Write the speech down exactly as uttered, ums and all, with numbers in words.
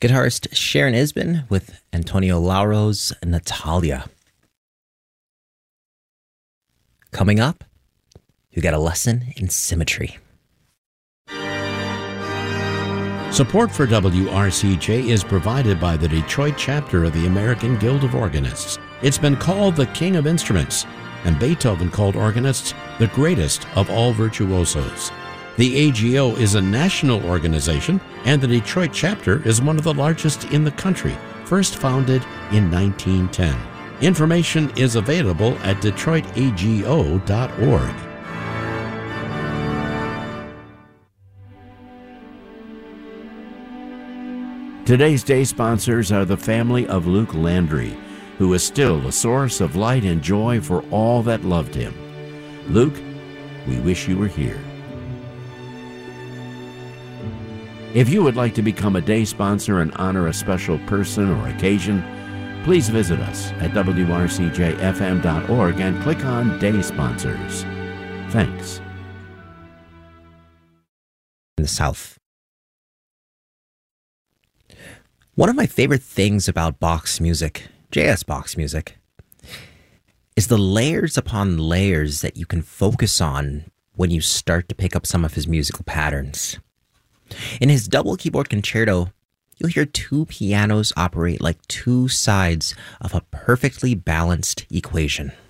Guitarist Sharon Isbin with Antonio Lauro's Natalia. Coming up, you got a lesson in symmetry. Support for W R C J is provided by the Detroit chapter of the American Guild of Organists. It's been called the King of Instruments, and Beethoven called organists the greatest of all virtuosos. The A G O is a national organization, and the Detroit chapter is one of the largest in the country, first founded in nineteen ten. Information is available at detroit a g o dot org. Today's day sponsors are the family of Luke Landry, who is still a source of light and joy for all that loved him. Luke, we wish you were here. If you would like to become a day sponsor and honor a special person or occasion, please visit us at w r c j f m dot org and click on Day Sponsors. Thanks. In the South. One of my favorite things about Bach's music, J S Bach's music, is the layers upon layers that you can focus on when you start to pick up some of his musical patterns. In his double keyboard concerto, you'll hear two pianos operate like two sides of a perfectly balanced equation.